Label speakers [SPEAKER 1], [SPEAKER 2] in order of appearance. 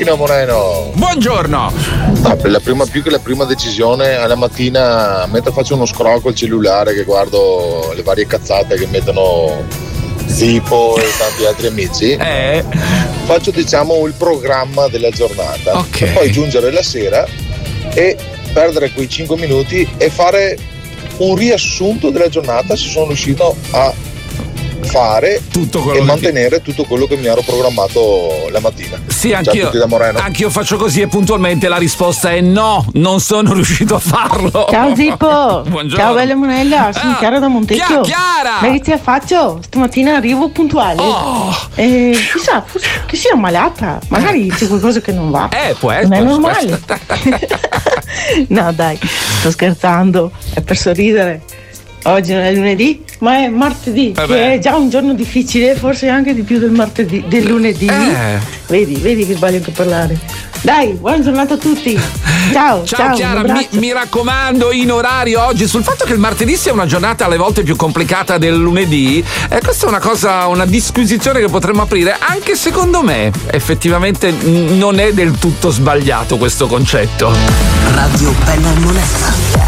[SPEAKER 1] Pino Moreno.
[SPEAKER 2] Buongiorno.
[SPEAKER 1] Più che la prima decisione, alla mattina, mentre faccio uno scroll col cellulare che guardo le varie cazzate che mettono Zippo e tanti altri amici, faccio il programma della giornata.
[SPEAKER 2] Okay.
[SPEAKER 1] E poi giungere la sera e perdere quei 5 minuti e fare un riassunto della giornata, se sono riuscito a fare
[SPEAKER 2] tutto quello
[SPEAKER 1] e mantenere tutto quello che mi ero programmato la mattina.
[SPEAKER 2] Sì,
[SPEAKER 1] Ciao a tutti da Moreno.
[SPEAKER 2] Anch'io faccio così e puntualmente la risposta è no, non sono riuscito a farlo.
[SPEAKER 3] Ciao Zippo.
[SPEAKER 2] Buongiorno.
[SPEAKER 3] Ciao bella Monella, sono Chiara da Montecchio.
[SPEAKER 2] Chiara!
[SPEAKER 3] Vedi che faccio? Stamattina arrivo puntuale. Chissà, che sia malata. Magari c'è qualcosa che non va.
[SPEAKER 2] Può essere.
[SPEAKER 3] Non è normale. No dai, sto scherzando. È per sorridere. Oggi non è lunedì, ma è martedì, che è già un giorno difficile, forse anche di più del martedì, del lunedì. Vedi che sbaglio anche a parlare. Dai, buona giornata a tutti. Ciao
[SPEAKER 2] Chiara, mi raccomando, in orario oggi, sul fatto che il martedì sia una giornata alle volte più complicata del lunedì, questa è una disquisizione che potremmo aprire, anche secondo me effettivamente non è del tutto sbagliato questo concetto.
[SPEAKER 4] Radio Bella Monella.